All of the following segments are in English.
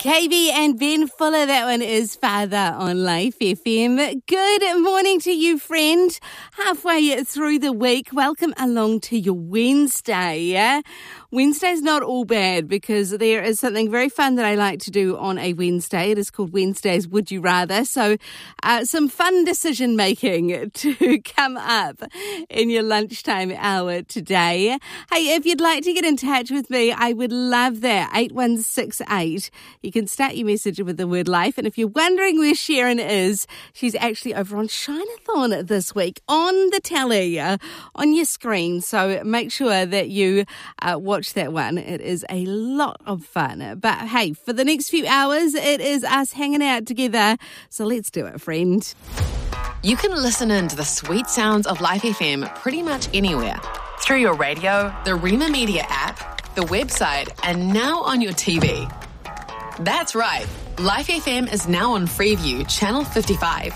KB and Ben Fuller, that one is Father on Life FM. Good morning to you, friend. Halfway through the week, welcome along to your Wednesday, yeah? Wednesday's not all bad because there is something very fun that I like to do on a Wednesday. It is called Wednesday's Would You Rather. So some fun decision making to come up in your lunchtime hour today. Hey, if you'd like to get in touch with me, I would love that. 8168. You can start your message with the word life. And if you're wondering where Sharon is, she's actually over on Shine-a-thon this week on the telly, on your screen. So make sure that you watch that one. It is a lot of fun. But hey, for the next few hours, it is us hanging out together. So let's do it, friend. You can listen in to the sweet sounds of Life FM pretty much anywhere. Through your radio, the Rima Media app, the website, and now on your TV. That's right. Life FM is now on Freeview, Channel 55.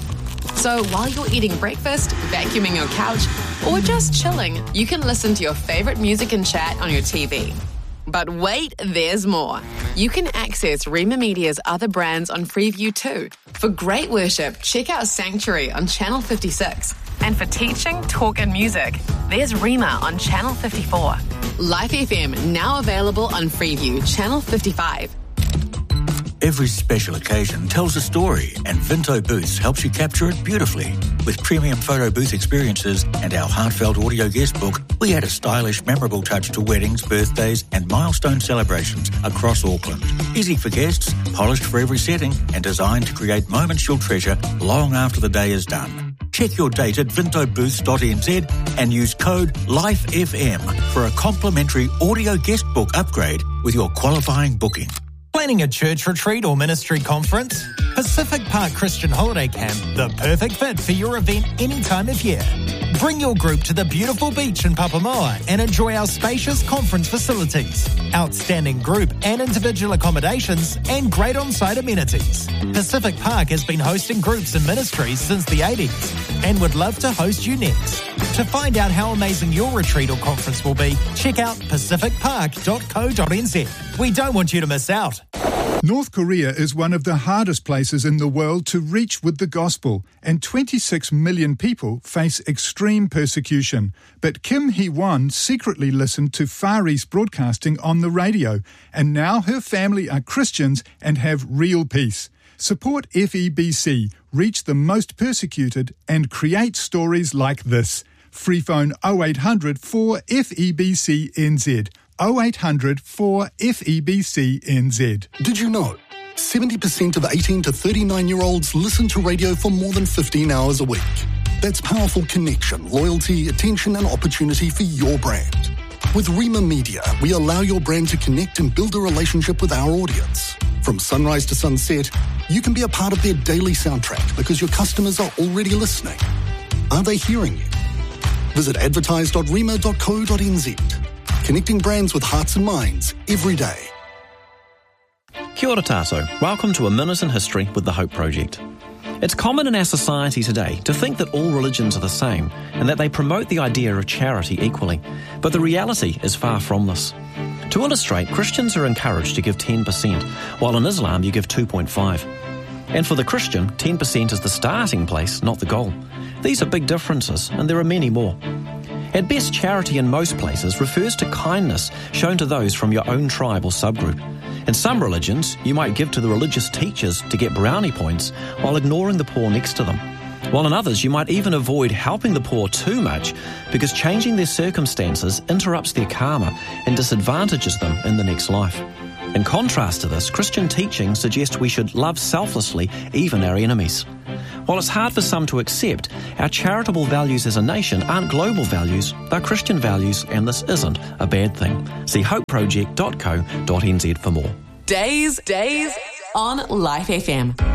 So while you're eating breakfast, vacuuming your couch, or just chilling, you can listen to your favourite music and chat on your TV. But wait, there's more. You can access Rima Media's other brands on Freeview too. For great worship, check out Sanctuary on Channel 56. And for teaching, talk and music, there's Rima on Channel 54. Life FM, now available on Freeview, Channel 55. Every special occasion tells a story, and Vinto Booths helps you capture it beautifully. With premium photo booth experiences and our heartfelt audio guest book, we add a stylish, memorable touch to weddings, birthdays and milestone celebrations across Auckland. Easy for guests, polished for every setting, and designed to create moments you'll treasure long after the day is done. Check your date at vintobooths.nz and use code LIFEFM for a complimentary audio guest book upgrade with your qualifying booking. Planning a church retreat or ministry conference? Pacific Park Christian Holiday Camp, the perfect fit for your event any time of year. Bring your group to the beautiful beach in Papamoa and enjoy our spacious conference facilities, outstanding group and individual accommodations, and great on-site amenities. Pacific Park has been hosting groups and ministries since the 80s and would love to host you next. To find out how amazing your retreat or conference will be, check out pacificpark.co.nz. We don't want you to miss out. North Korea is one of the hardest places in the world to reach with the gospel, and 26 million people face extreme persecution. But Kim Hee-won secretly listened to Far East Broadcasting on the radio, and now her family are Christians and have real peace. Support FEBC, reach the most persecuted, and create stories like this. Free phone 0800 4 FEBC NZ. 0800 4 FEBC NZ. Did you know 70% of 18 to 39-year-olds listen to radio for more than 15 hours a week? That's powerful connection, loyalty, attention and opportunity for your brand. With Rima Media, we allow your brand to connect and build a relationship with our audience. From sunrise to sunset, you can be a part of their daily soundtrack because your customers are already listening. Are they hearing you? Visit advertise.rima.co.nz. Connecting brands with hearts and minds every day. Kia ora tātou. Welcome to A Minute in History with the Hope Project. It's common in our society today to think that all religions are the same and that they promote the idea of charity equally. But the reality is far from this. To illustrate, Christians are encouraged to give 10%, while in Islam you give 2.5%. And for the Christian, 10% is the starting place, not the goal. These are big differences, and there are many more. At best, charity in most places refers to kindness shown to those from your own tribe or subgroup. In some religions, you might give to the religious teachers to get brownie points while ignoring the poor next to them. While in others, you might even avoid helping the poor too much because changing their circumstances interrupts their karma and disadvantages them in the next life. In contrast to this, Christian teaching suggests we should love selflessly even our enemies. While it's hard for some to accept, our charitable values as a nation aren't global values, they're Christian values, and this isn't a bad thing. See hopeproject.co.nz for more. Days on Life FM.